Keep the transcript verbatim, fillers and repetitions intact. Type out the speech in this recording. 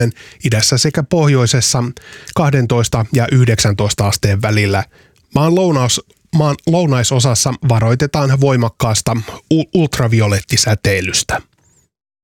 idässä sekä pohjoisessa kaksitoista ja yhdeksäntoista asteen välillä. Maan lounaus Maan lounaisosassa varoitetaan voimakkaasta ultraviolettisäteilystä.